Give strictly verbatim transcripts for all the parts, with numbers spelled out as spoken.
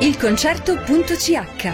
il concerto punto c h.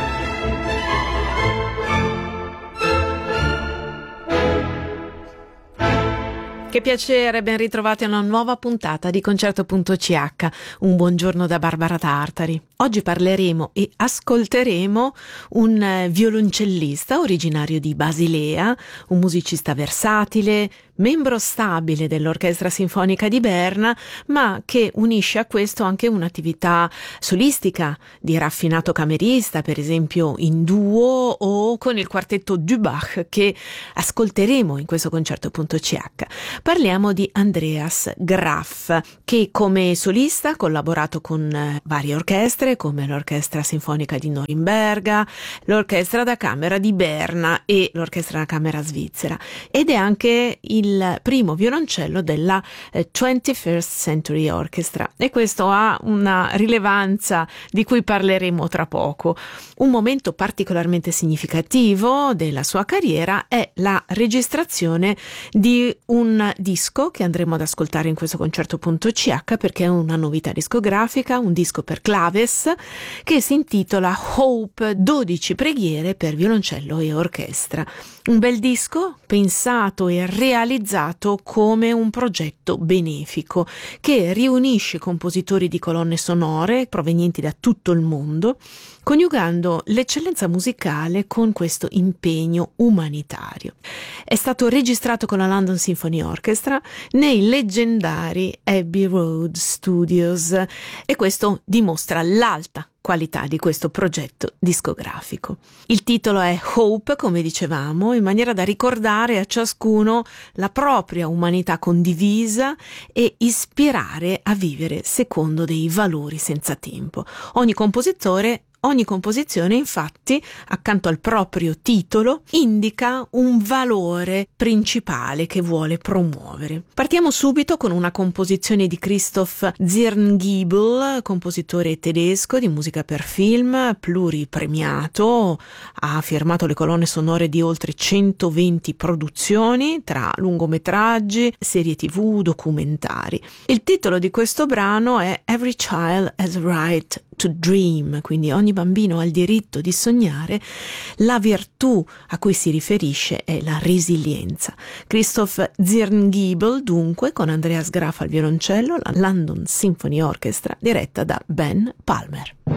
Che piacere, ben ritrovati a una nuova puntata di Concerto punto c h. Un buongiorno da Barbara Tartari. Oggi parleremo e ascolteremo un violoncellista originario di Basilea, un musicista versatile, membro stabile dell'Orchestra Sinfonica di Berna, ma che unisce a questo anche un'attività solistica di raffinato camerista, per esempio in duo o con il quartetto Dubach, che ascolteremo in questo Concerto punto c h. Parliamo di Andreas Graff, che come solista ha collaborato con varie orchestre, come l'Orchestra Sinfonica di Norimberga, l'Orchestra da Camera di Berna e l'Orchestra da Camera svizzera, ed è anche il primo violoncello della eh, twenty-first Century Orchestra, e questo ha una rilevanza di cui parleremo tra poco. Un momento particolarmente significativo della sua carriera è la registrazione di un disco che andremo ad ascoltare in questo Concerto punto c h, perché è una novità discografica, un disco per claves che si intitola Hope, dodici preghiere per violoncello e orchestra. Un bel disco pensato e realizzato come un progetto benefico che riunisce compositori di colonne sonore provenienti da tutto il mondo, coniugando l'eccellenza musicale con questo impegno umanitario. È stato registrato con la London Symphony Orchestra nei leggendari Abbey Road Studios, e questo dimostra l'alta qualità di questo progetto discografico. Il titolo è Hope, come dicevamo, in maniera da ricordare a ciascuno la propria umanità condivisa e ispirare a vivere secondo dei valori senza tempo. Ogni compositore Ogni composizione, infatti, accanto al proprio titolo, indica un valore principale che vuole promuovere. Partiamo subito con una composizione di Christoph Zirngiebel, compositore tedesco di musica per film, pluripremiato, ha firmato le colonne sonore di oltre centoventi produzioni, tra lungometraggi, serie tv, documentari. Il titolo di questo brano è Every Child Has a Right to Dream, quindi ogni bambino ha il diritto di sognare. La virtù a cui si riferisce è la resilienza. Christoph Zirngiebel, dunque, con Andreas Graff al violoncello, la London Symphony Orchestra diretta da Ben Palmer.